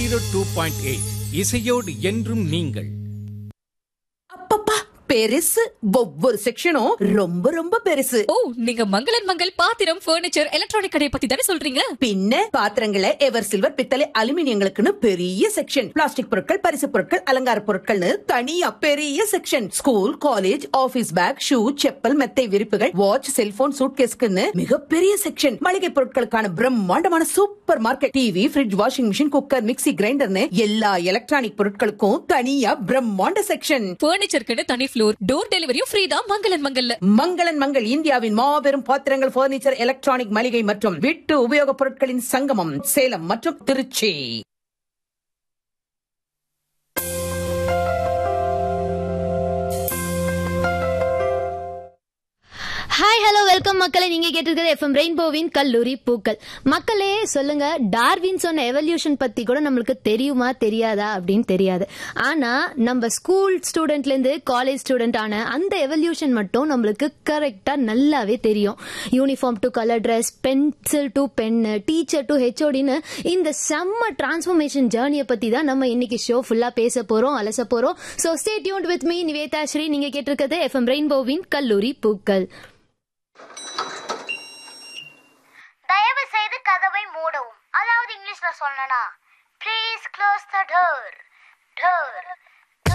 102.8 இசையோடு என்றும் நீங்கள். அப்பப்பா பெருசு, ஒவ்வொரு செக்ஷனும் ரொம்ப ரொம்ப பெருசு. ஓ, நீங்க மங்களன் மங்கள் பாத்திரம், பர்னிச்சர், எலக்ட்ரானிக் கடையை பத்தி தானே சொல்றீங்க? பின்ன பாத்திரங்களை எவர் சில்வர், பித்தளை, அலுமினியங்களுக்குன்னு பெரிய செக்ஷன், பிளாஸ்டிக் பொருட்கள், பரிசு பொருட்கள், அலங்கார பொருட்கள்னு தனியா பெரிய section, school college office back, shoe, chappal, மெத்தை விரிப்புகள், வாட்ச், செல்போன், சூட்கேஸ்க்குன்னு மிகப்பெரிய செக்ஷன், மளிகை பொருட்களுக்கான பிரம்மாண்டமான super market, TV, fridge, washing machine, cooker, mixie, கிரைண்டர்னு எல்லா எலக்ட்ரானிக் பொருட்களுக்கும் தனியா பிரம்மாண்ட செக்ஷன். பர்னிச்சருக்கு தனி ஃப்ளோர், டோர் டெலிவரியும் ஃப்ரீ தான் மங்களன் மங்கல்ல. மங்களன் மங்கள் இந்தியாவின் மாபெரும் பாத்திரங்கள், பர்னிச்சர், எலக்ட்ரானிக், மளிகை மற்றும் வீட்டு உபயோகப் பொருட்களின் சங்கமம், சேலம் மற்றும் திருச்சி. ஹாய் ஹலோ வெல்கம் மக்களே, நீங்க கேட்டிருக்கிறது எஃப்எம் ரெயின்போவின் கல்லூரி பூக்கள். மக்களே சொல்லுங்க, டார்வின் சொன்ன எவல்யூஷன் பத்தி கூட நம்மளுக்கு தெரியுமா தெரியாதா அப்படின்னு தெரியாது. ஆனா நம்ம ஸ்கூல் ஸ்டூடெண்ட்ல இருந்து காலேஜ் ஸ்டூடெண்ட் ஆன அந்த எவல்யூஷன் மட்டும் நம்மளுக்கு கரெக்டா நல்லாவே தெரியும். Uniform to colour dress, pencil to pen, teacher to ஹெச்ஓடின்னு இந்த செம்ம டிரான்ஸ்ஃபர்மேஷன் ஜேர்னியை பத்தி தான் நம்ம இன்னைக்கு ஷோ ஃபுல்லா பேச போறோம், அலச போறோம். So stay tuned with me Nivetha Sri. நீங்க கேட்டிருக்கிறது எஃப்எம் ரெயின்போவின் கல்லூரி பூக்கள். தயவு செய்து கதவை மூடவும். அதாவது இங்கிலீஷ்ல சொல்லணும்னா ப்ளீஸ் க்ளோஸ் த டோர்.